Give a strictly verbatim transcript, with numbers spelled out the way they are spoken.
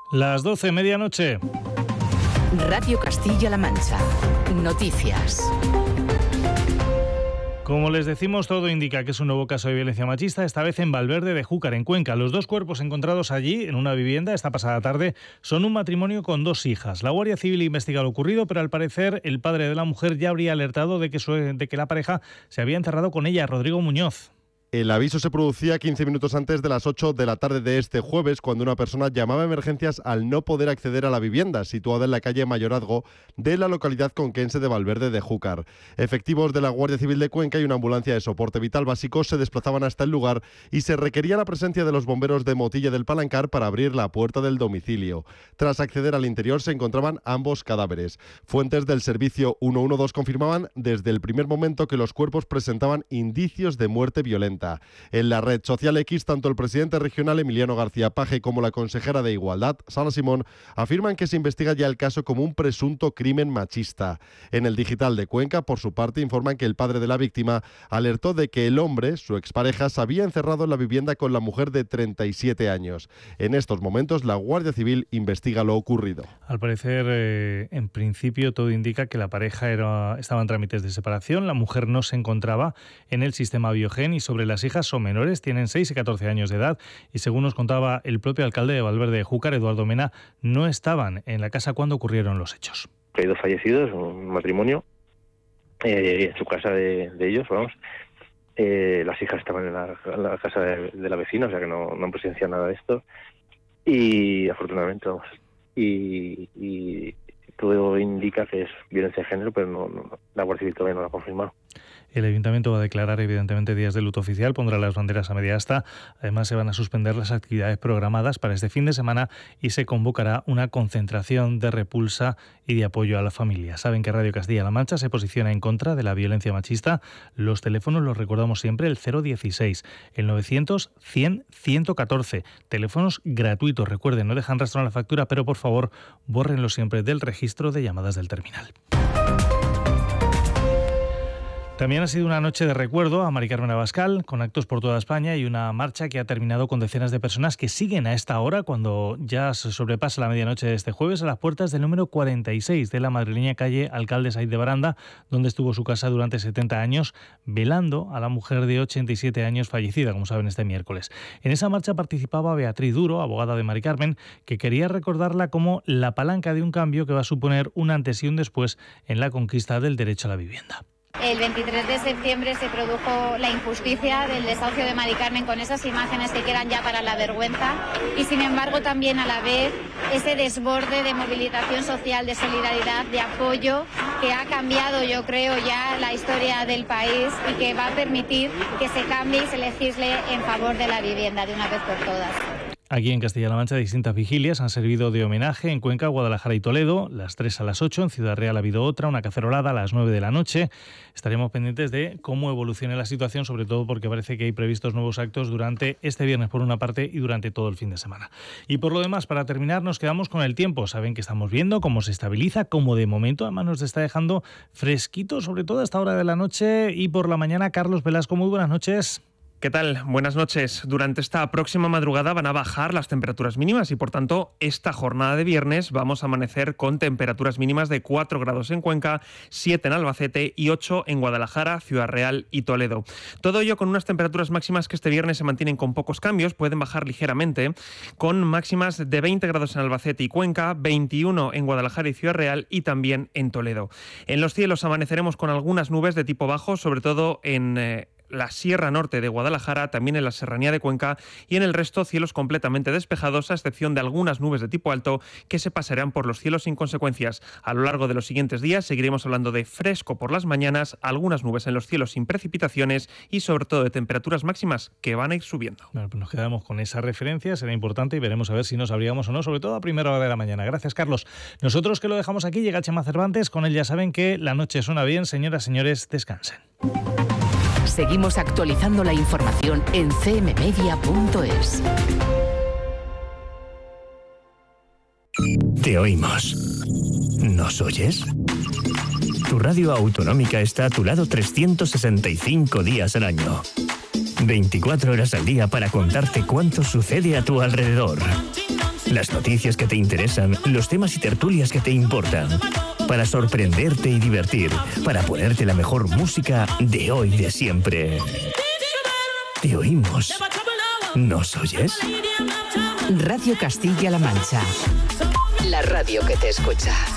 Las doce, medianoche. Radio Castilla-La Mancha. Noticias. Como les decimos, todo indica que es un nuevo caso de violencia machista, esta vez en Valverde de Júcar, en Cuenca. Los dos cuerpos encontrados allí, en una vivienda, esta pasada tarde, son un matrimonio con dos hijas. La Guardia Civil investiga lo ocurrido, pero al parecer el padre de la mujer ya habría alertado de que, su, de que la pareja se había encerrado con ella, Rodrigo Muñoz. El aviso se producía quince minutos antes de las ocho de la tarde de este jueves, cuando una persona llamaba a emergencias al no poder acceder a la vivienda, situada en la calle Mayorazgo de la localidad conquense de Valverde de Júcar. Efectivos de la Guardia Civil de Cuenca y una ambulancia de soporte vital básico se desplazaban hasta el lugar y se requería la presencia de los bomberos de Motilla del Palancar para abrir la puerta del domicilio. Tras acceder al interior se encontraban ambos cadáveres. Fuentes del servicio ciento doce confirmaban desde el primer momento que los cuerpos presentaban indicios de muerte violenta. En la red social X, tanto el presidente regional Emiliano García Paje como la consejera de Igualdad, Sara Simón, afirman que se investiga ya el caso como un presunto crimen machista. En el digital de Cuenca, por su parte, informan que el padre de la víctima alertó de que el hombre, su expareja, se había encerrado en la vivienda con la mujer de treinta y siete años. En estos momentos, la Guardia Civil investiga lo ocurrido. Al parecer, eh, en principio, todo indica que la pareja era, estaba en trámites de separación, la mujer no se encontraba en el sistema Biogen y sobre las hijas son menores, tienen seis y catorce años de edad y según nos contaba el propio alcalde de Valverde de Júcar, Eduardo Mena, no estaban en la casa cuando ocurrieron los hechos. Hay dos fallecidos, un matrimonio, eh, en su casa de, de ellos, vamos. Eh, las hijas estaban en la, en la casa de, de la vecina, o sea que no, no han presenciado nada de esto. Y afortunadamente, vamos. Y, y todo indica que es violencia de género, pero no, no, la Guardia Civil todavía no lo ha confirmado. El Ayuntamiento va a declarar, evidentemente, días de luto oficial, pondrá las banderas a media asta. Además, se van a suspender las actividades programadas para este fin de semana y se convocará una concentración de repulsa y de apoyo a la familia. Saben que Radio Castilla-La Mancha se posiciona en contra de la violencia machista. Los teléfonos los recordamos siempre, el cero dieciséis, el novecientos cien ciento catorce. Teléfonos gratuitos, recuerden, no dejan rastro en la factura, pero por favor, bórrenlo siempre del registro de llamadas del terminal. También ha sido una noche de recuerdo a Mari Carmen Abascal, con actos por toda España y una marcha que ha terminado con decenas de personas que siguen a esta hora, cuando ya se sobrepasa la medianoche de este jueves, a las puertas del número cuarenta y seis de la madrileña calle Alcalde Saiz de Baranda, donde estuvo su casa durante setenta años, velando a la mujer de ochenta y siete años fallecida, como saben, este miércoles. En esa marcha participaba Beatriz Duro, abogada de Mari Carmen, que quería recordarla como la palanca de un cambio que va a suponer un antes y un después en la conquista del derecho a la vivienda. El veintitrés de septiembre se produjo la injusticia del desahucio de Mari Carmen con esas imágenes que quedan ya para la vergüenza y sin embargo también a la vez ese desborde de movilización social, de solidaridad, de apoyo que ha cambiado, yo creo, ya la historia del país y que va a permitir que se cambie y se legisle en favor de la vivienda de una vez por todas. Aquí en Castilla-La Mancha distintas vigilias han servido de homenaje en Cuenca, Guadalajara y Toledo, las tres a las ocho, en Ciudad Real ha habido otra, una cacerolada a las nueve de la noche. Estaremos pendientes de cómo evolucione la situación, sobre todo porque parece que hay previstos nuevos actos durante este viernes por una parte y durante todo el fin de semana. Y por lo demás, para terminar, nos quedamos con el tiempo. Saben que estamos viendo cómo se estabiliza, cómo de momento además nos está dejando fresquito, sobre todo a esta hora de la noche y por la mañana. Carlos Velasco, muy buenas noches. ¿Qué tal? Buenas noches. Durante esta próxima madrugada van a bajar las temperaturas mínimas y, por tanto, esta jornada de viernes vamos a amanecer con temperaturas mínimas de cuatro grados en Cuenca, siete en Albacete y ocho en Guadalajara, Ciudad Real y Toledo. Todo ello con unas temperaturas máximas que este viernes se mantienen con pocos cambios, pueden bajar ligeramente, con máximas de veinte grados en Albacete y Cuenca, veintiuno en Guadalajara y Ciudad Real y también en Toledo. En los cielos amaneceremos con algunas nubes de tipo bajo, sobre todo en Eh, la Sierra Norte de Guadalajara, también en la Serranía de Cuenca y en el resto cielos completamente despejados, a excepción de algunas nubes de tipo alto que se pasarán por los cielos sin consecuencias. A lo largo de los siguientes días seguiremos hablando de fresco por las mañanas, algunas nubes en los cielos sin precipitaciones y sobre todo de temperaturas máximas que van a ir subiendo. Bueno, pues nos quedamos con esa referencia, será importante y veremos a ver si nos abrigamos o no, sobre todo a primera hora de la mañana. Gracias, Carlos. Nosotros que lo dejamos aquí, llega Chema Cervantes, con él ya saben que la noche suena bien. Señoras, señores, descansen. Seguimos actualizando la información en c m media punto es. Te oímos. ¿Nos oyes? Tu radio autonómica está a tu lado trescientos sesenta y cinco días al año. veinticuatro horas al día para contarte cuánto sucede a tu alrededor. las noticias que te interesan, los temas y tertulias que te importan. Para sorprenderte y divertir, para ponerte la mejor música de hoy y de siempre. Te oímos. ¿Nos oyes? Radio Castilla-La Mancha. La radio que te escucha.